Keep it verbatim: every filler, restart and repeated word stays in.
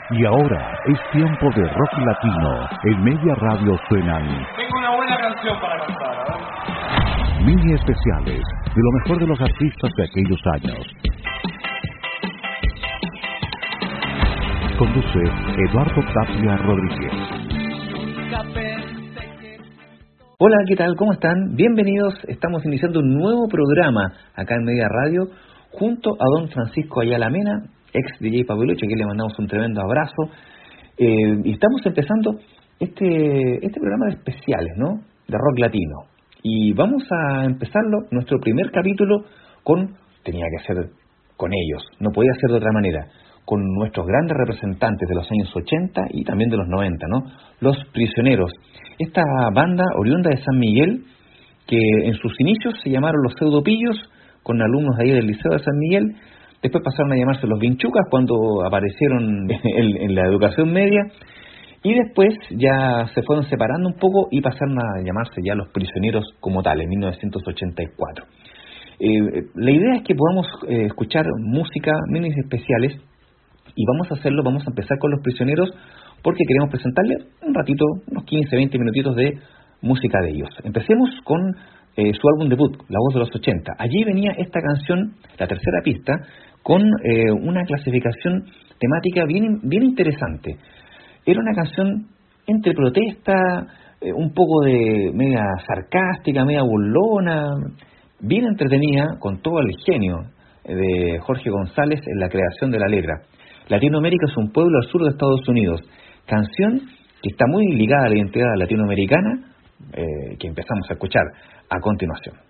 Y ahora es tiempo de rock latino. En Media Radio suenan... Tengo una buena canción para cantar, ¿eh? Mini especiales de lo mejor de los artistas de aquellos años. Conduce Eduardo Tapia Rodríguez. Hola, ¿qué tal? ¿Cómo están? Bienvenidos. Estamos iniciando un nuevo programa acá en Media Radio junto a don Francisco Ayala Mena, ex D J Papelucho, a quien le mandamos un tremendo abrazo. Eh, y estamos empezando este, este programa de especiales, ¿no? De rock latino. Y vamos a empezarlo, nuestro primer capítulo, con, tenía que ser con ellos, no podía ser de otra manera, con nuestros grandes representantes de los años ochenta y también de los noventa, ¿no? Los Prisioneros. Esta banda oriunda de San Miguel, que en sus inicios se llamaron los Pseudopillos, con alumnos de ahí del Liceo de San Miguel. Después pasaron a llamarse los Vinchucas cuando aparecieron en, en la educación media. Y después ya se fueron separando un poco y pasaron a llamarse ya los Prisioneros como tal, en mil novecientos ochenta y cuatro. Eh, la idea es que podamos eh, escuchar música, minis especiales, y vamos a hacerlo, vamos a empezar con los Prisioneros, porque queremos presentarle un ratito, unos quince, veinte minutitos de música de ellos. Empecemos con eh, su álbum debut, La Voz de los ochenta. Allí venía esta canción, la tercera pista, con eh, una clasificación temática bien, bien interesante. Era una canción entre protesta, eh, un poco de media sarcástica, media burlona, bien entretenida, con todo el genio de Jorge González en la creación de la letra. Latinoamérica es un pueblo al sur de Estados Unidos. Canción que está muy ligada a la identidad latinoamericana, eh, que empezamos a escuchar a continuación.